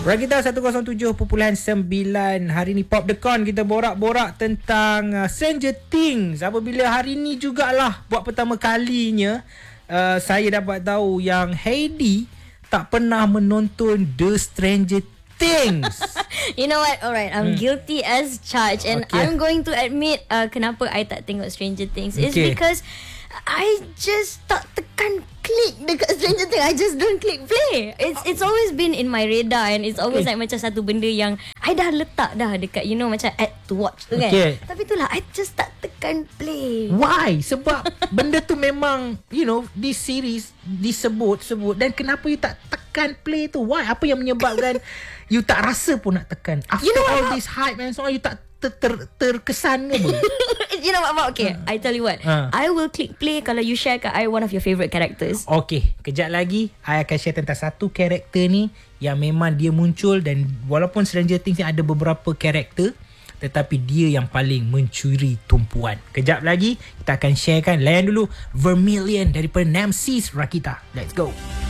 Rakita 107.9. Hari ni Pop The Con kita borak-borak tentang Stranger Things. Apabila hari ni jugalah buat pertama kalinya saya dapat tahu yang Heidi tak pernah menonton The Stranger Things. You know what? Alright, I'm guilty as charged. And I'm going to admit kenapa I tak tengok Stranger Things. It's because I just tak tekan klik dekat Stranger Things. I just don't click play. It's always been in my radar. And it's always like macam satu benda yang I dah letak dah dekat, you know, macam add to watch tu kan. Tapi itulah, I just tak tekan play. Why? Sebab benda tu memang, you know, this series disebut. Dan kenapa you tak tekan play tu? Why? Apa yang menyebabkan you tak rasa pun nak tekan? After all this hype and so on, you tak terkesan ke pun? You know what? Okay, I tell you what. I will click play kalau you share kat I one of your favourite characters. Okay, kejap lagi I akan share tentang satu karakter ni yang memang dia muncul. Dan walaupun Stranger Things ni ada beberapa karakter, tetapi dia yang paling mencuri tumpuan. Kejap lagi kita akan sharekan. Layan dulu Vermilion daripada Nemesis Rakita. Let's go.